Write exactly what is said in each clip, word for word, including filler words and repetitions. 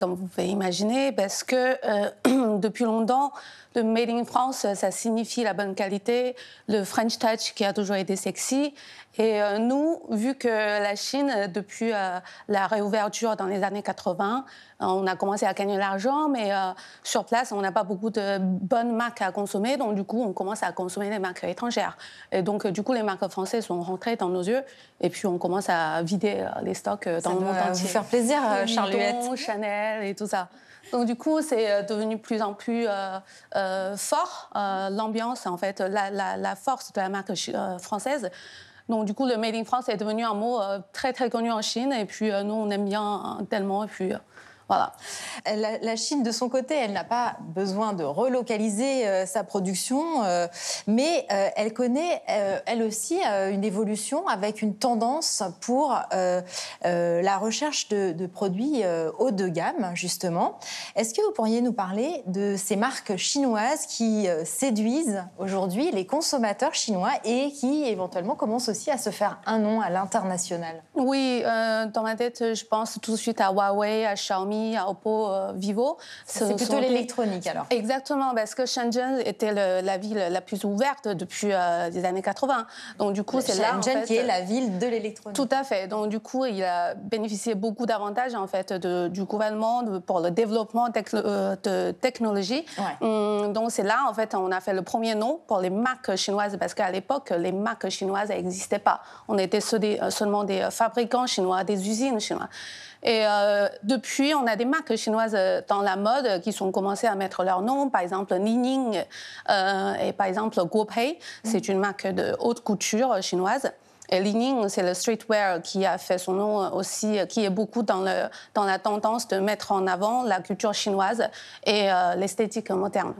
Comme vous pouvez imaginer, parce que euh, depuis longtemps, le Made in France, ça signifie la bonne qualité, le French Touch qui a toujours été sexy. Et euh, nous, vu que la Chine, depuis euh, la réouverture dans les années quatre-vingts, on a commencé à gagner de l'argent, mais euh, sur place, on n'a pas beaucoup de bonnes marques à consommer, donc du coup, on commence à consommer des marques étrangères. Et donc, du coup, les marques françaises sont rentrées dans nos yeux, et puis on commence à vider les stocks dans ça le monde entier. Ça doit vous faire plaisir, Charluette. Chanel et tout ça. Donc du coup, c'est devenu de plus en plus euh, euh, fort, euh, l'ambiance, en fait, la, la, la force de la marque euh, française. Donc du coup, le Made in France est devenu un mot euh, très très connu en Chine. Et puis euh, nous, on aime bien hein, tellement. Et puis euh, voilà. La, la Chine, de son côté, elle n'a pas besoin de relocaliser euh, sa production, euh, mais euh, elle connaît, euh, elle aussi, euh, une évolution avec une tendance pour euh, euh, la recherche de, de produits euh, haut de gamme, justement. Est-ce que vous pourriez nous parler de ces marques chinoises qui euh, séduisent aujourd'hui les consommateurs chinois et qui, éventuellement, commencent aussi à se faire un nom à l'international? Oui, euh, dans ma tête, je pense tout de suite à Huawei, à Xiaomi, à Oppo, euh, Vivo. C'est plutôt l'électronique, alors. Exactement, parce que Shenzhen était le, la ville la plus ouverte depuis euh, les années quatre-vingts. Donc du coup, c'est là, en fait, Shenzhen qui est la ville de l'électronique. Tout à fait. Donc du coup, il a bénéficié beaucoup d'avantages en fait de, du gouvernement de, pour le développement de, de technologie. Ouais. Hum, donc c'est là, en fait, on a fait le premier nom pour les marques chinoises, parce qu'à l'époque, les marques chinoises n'existaient pas. On était seulement des fabricants chinois, des usines chinoises. Et euh, depuis, on a des marques chinoises dans la mode qui sont commencées à mettre leur nom. Par exemple, Li-Ning euh, et par exemple Guopei, mmh. c'est une marque de haute couture chinoise. Et Li-Ning, c'est le streetwear qui a fait son nom aussi, qui est beaucoup dans, le, dans la tendance de mettre en avant la culture chinoise et euh, l'esthétique moderne.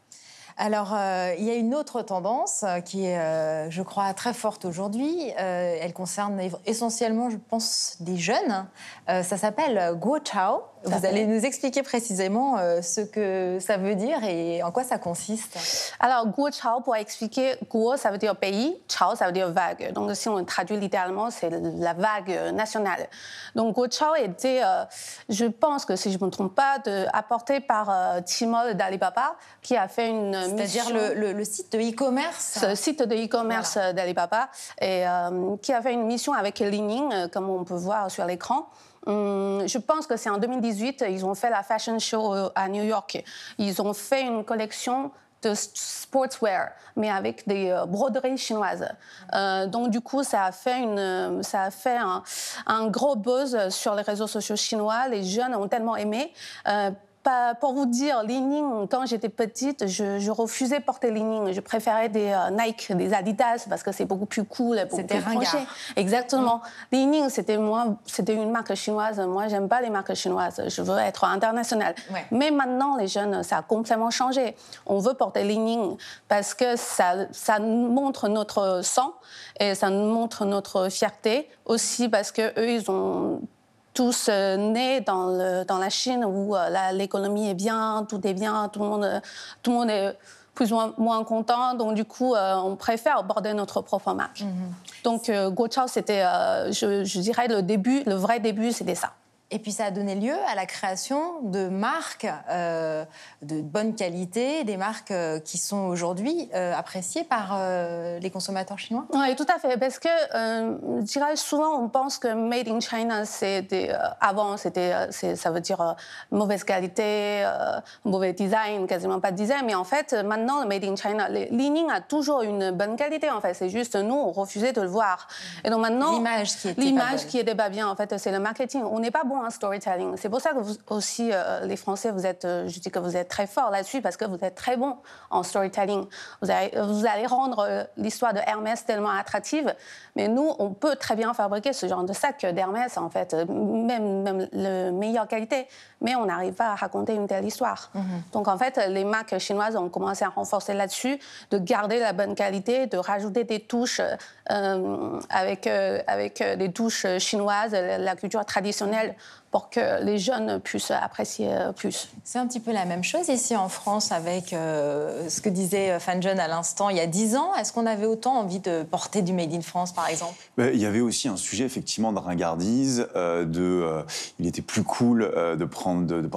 Alors, euh, il y a une autre tendance qui est, euh, je crois, très forte aujourd'hui. Euh, elle concerne essentiellement, je pense, des jeunes. Euh, ça s'appelle Guochao. Vous allez nous expliquer précisément euh, ce que ça veut dire et en quoi ça consiste. Alors, Guochao, pour expliquer, Guo, ça veut dire pays, Chao, ça veut dire vague. Donc, si on traduit littéralement, c'est la vague nationale. Donc, Guochao était, euh, je pense que si je ne me trompe pas, de, apporté par euh, Tmall d'Alibaba, qui a fait une C'est-à-dire le, le, le site de e-commerce. Le site de e-commerce voilà. d'Alibaba, et euh, qui a fait une mission avec Li-Ning, euh, comme on peut voir sur l'écran. Hum, je pense que c'est en deux mille dix-huit, ils ont fait la fashion show à New York. Ils ont fait une collection de sportswear, mais avec des euh, broderies chinoises. Euh, donc du coup, ça a fait, une, ça a fait un, un gros buzz sur les réseaux sociaux chinois. Les jeunes ont tellement aimé. Euh, Pour vous dire, Li-Ning, quand j'étais petite, je, je refusais porter Li-Ning. Je préférais des euh, Nike, des Adidas, parce que c'est beaucoup plus cool, beaucoup c'était plus tranché. Exactement. Mmh. Li-Ning, c'était moi, c'était une marque chinoise. Moi, j'aime pas les marques chinoises. Je veux être internationale. Ouais. Mais maintenant, les jeunes, ça a complètement changé. On veut porter Li-Ning parce que ça, ça montre notre sang et ça montre notre fierté. Aussi parce que eux, ils ont tous euh, nés dans, le, dans la Chine où euh, la, l'économie est bien, tout est bien, tout le monde, tout le monde est plus ou moins, moins content. Donc, du coup, euh, on préfère aborder notre propre marque. Mm-hmm. Donc, euh, Guochao, c'était, euh, je, je dirais, le début, le vrai début, c'était ça. Et puis ça a donné lieu à la création de marques euh, de bonne qualité, des marques euh, qui sont aujourd'hui euh, appréciées par euh, les consommateurs chinois. Oui, tout à fait, parce que euh, je dirais souvent on pense que Made in China, c'est des, euh, avant c'était, c'est, ça veut dire euh, mauvaise qualité, euh, mauvais design, quasiment pas de design, mais en fait maintenant Made in China, Li-Ning a toujours une bonne qualité en fait, c'est juste nous on refusait de le voir. Mmh. Et donc maintenant l'image qui était l'image pas bonne. qui était pas bien en fait, c'est le marketing. On n'est pas bon en storytelling. C'est pour ça que vous aussi, euh, les Français, vous êtes, euh, je dis que vous êtes très forts là-dessus parce que vous êtes très bons en storytelling. Vous allez, vous allez rendre euh, l'histoire de Hermès tellement attractive. Mais nous, on peut très bien fabriquer ce genre de sac d'Hermès, en fait, même, même la meilleure qualité. Mais on n'arrive pas à raconter une telle histoire. Mm-hmm. Donc, en fait, les marques chinoises ont commencé à renforcer là-dessus, de garder la bonne qualité, de rajouter des touches euh, avec, euh, avec des touches chinoises, la culture traditionnelle pour que les jeunes puissent apprécier plus. C'est un petit peu la même chose ici en France avec euh, ce que disait Fan John à l'instant. Il y a dix ans, est-ce qu'on avait autant envie de porter du Made in France, par exemple? Il y avait aussi un sujet effectivement de ringardise, euh, de, euh, il était plus cool euh, de prendre de, de